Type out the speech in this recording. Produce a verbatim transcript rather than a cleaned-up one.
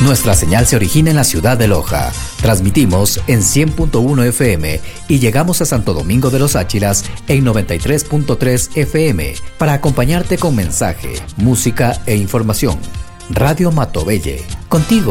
Nuestra señal se origina en la ciudad de Loja. Transmitimos en cien punto uno F M y llegamos a Santo Domingo de los Áchilas en noventa y tres punto tres F M para acompañarte con mensaje, música e información. Radio Matobelle, contigo.